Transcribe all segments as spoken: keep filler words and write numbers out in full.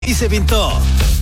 Y se pintó.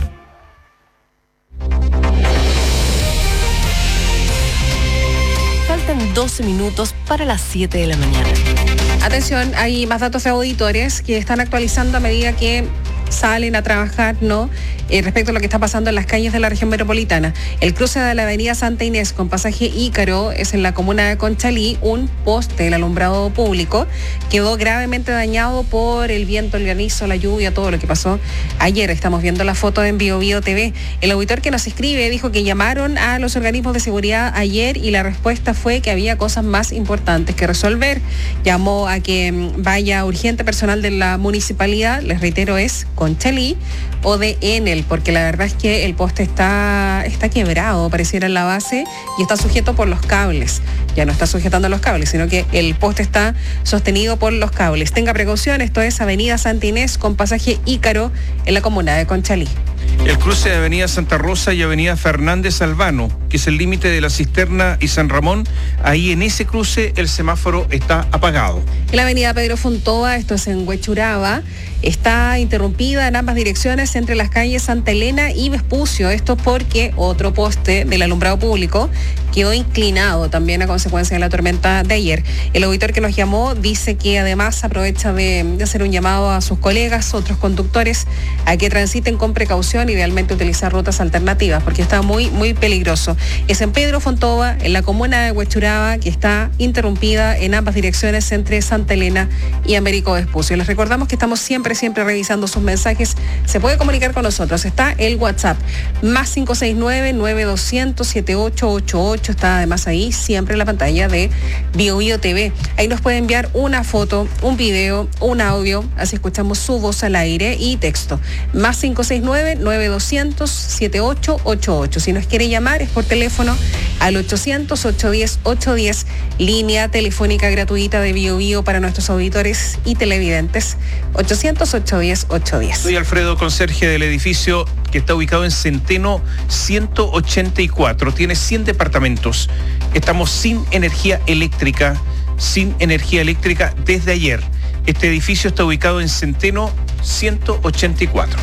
Faltan doce minutos para las siete de la mañana. Atención, hay más datos de auditores que están actualizando a medida que salen a trabajar, ¿no? Eh, respecto a lo que está pasando en las calles de la región metropolitana. El cruce de la avenida Santa Inés con pasaje Ícaro es en la comuna de Conchalí. Un poste del alumbrado público quedó gravemente dañado por el viento, el granizo, la lluvia, todo lo que pasó ayer. Estamos viendo la foto en Bio Bio T V. El auditor que nos escribe dijo que llamaron a los organismos de seguridad ayer y la respuesta fue que había cosas más importantes que resolver. Llamó a que vaya urgente personal de la municipalidad, les reitero, es Conchalí o de Enel, porque la verdad es que el poste está, está quebrado, pareciera en la base, y está sujeto por los cables. Ya no está sujetando los cables, sino que el poste está sostenido por los cables. Tenga precaución, esto es avenida Santa Inés con pasaje Ícaro en la comuna de Conchalí. El cruce de avenida Santa Rosa y avenida Fernández Albano, que es el límite de La Cisterna y San Ramón, ahí en ese cruce el semáforo está apagado. En la avenida Pedro Fontova, esto es en Huechuraba, está interrumpida en ambas direcciones entre las calles Santa Elena y Vespucio. Esto porque otro poste del alumbrado público quedó inclinado también a consecuencia de la tormenta de ayer. El auditor que nos llamó dice que además aprovecha de, de hacer un llamado a sus colegas, otros conductores, a que transiten con precaución, idealmente utilizar rutas alternativas, porque está muy, muy peligroso. Es en Pedro Fontova, en la comuna de Huechuraba, que está interrumpida en ambas direcciones entre Santa Elena y Américo Vespucio. Les recordamos que estamos siempre, siempre revisando sus mensajes. Se puede comunicar con nosotros. Está el WhatsApp, más cinco seis nueve, nueve dos cero cero, siete ocho ocho ocho. Está además ahí, siempre en la pantalla de Bio Bio T V. Ahí nos puede enviar una foto, un video, un audio, así escuchamos su voz al aire y texto. Más cinco seis nueve, nueve dos cero cero, siete ocho ocho ocho. Si nos quiere llamar es por teléfono al ochocientos, ochocientos diez, ochocientos diez, línea telefónica gratuita de Bio Bio para nuestros auditores y televidentes. ochocientos, ochocientos diez, ochocientos diez. Soy Alfredo, conserje del edificio que está ubicado en Centeno ciento ochenta y cuatro. Tiene cien departamentos. Estamos sin energía eléctrica, sin energía eléctrica desde ayer. Este edificio está ubicado en Centeno ciento ochenta y cuatro.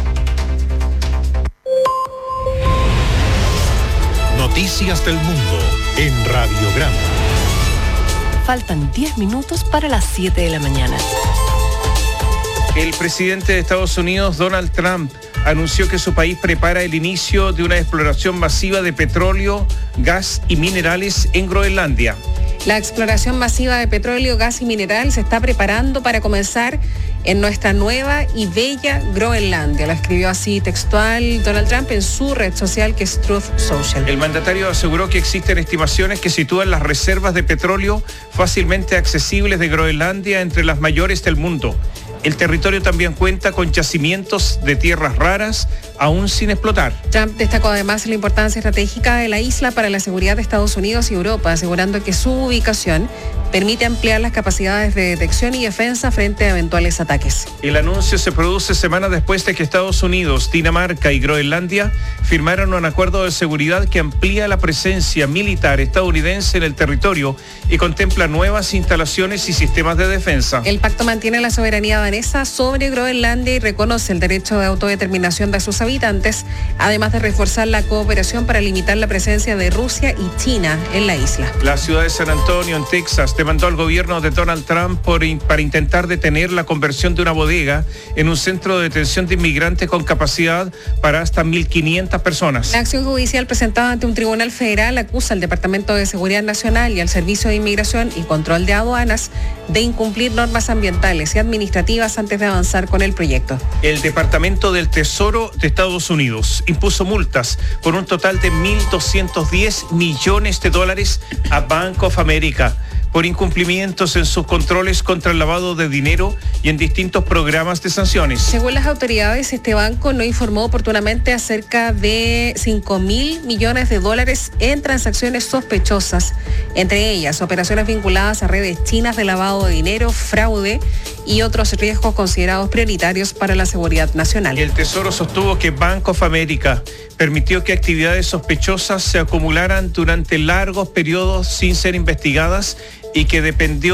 Noticias del mundo en Radiograma. Faltan diez minutos para las siete de la mañana. El presidente de Estados Unidos, Donald Trump, anunció que su país prepara el inicio de una exploración masiva de petróleo, gas y minerales en Groenlandia. La exploración masiva de petróleo, gas y mineral se está preparando para comenzar en nuestra nueva y bella Groenlandia. Lo escribió así textual Donald Trump en su red social, que es Truth Social. El mandatario aseguró que existen estimaciones que sitúan las reservas de petróleo fácilmente accesibles de Groenlandia entre las mayores del mundo. El territorio también cuenta con yacimientos de tierras raras aún sin explotar. Trump destacó además la importancia estratégica de la isla para la seguridad de Estados Unidos y Europa, asegurando que su ubicación permite ampliar las capacidades de detección y defensa frente a eventuales ataques. El anuncio se produce semanas después de que Estados Unidos, Dinamarca y Groenlandia firmaron un acuerdo de seguridad que amplía la presencia militar estadounidense en el territorio y contempla nuevas instalaciones y sistemas de defensa. El pacto mantiene la soberanía danesa sobre Groenlandia y reconoce el derecho de autodeterminación de sus habitantes, además de reforzar la cooperación para limitar la presencia de Rusia y China en la isla. La ciudad de San Antonio, en Texas, demandó al gobierno de Donald Trump por, para intentar detener la conversión de una bodega en un centro de detención de inmigrantes con capacidad para hasta mil quinientas personas. La acción judicial presentada ante un tribunal federal acusa al Departamento de Seguridad Nacional y al Servicio de Inmigración y Control de Aduanas de incumplir normas ambientales y administrativas antes de avanzar con el proyecto. El Departamento del Tesoro de Estados Unidos impuso multas por un total de mil doscientos diez millones de dólares a Bank of America por incumplimientos en sus controles contra el lavado de dinero y en distintos programas de sanciones. Según las autoridades, este banco no informó oportunamente acerca de cinco mil millones de dólares en transacciones sospechosas, entre ellas operaciones vinculadas a redes chinas de lavado de dinero, fraude y otros riesgos considerados prioritarios para la seguridad nacional. El Tesoro sostuvo que Bank of America permitió que actividades sospechosas se acumularan durante largos periodos sin ser investigadas y que dependió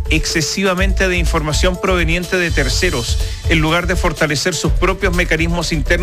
excesivamente de información proveniente de terceros, en lugar de fortalecer sus propios mecanismos internos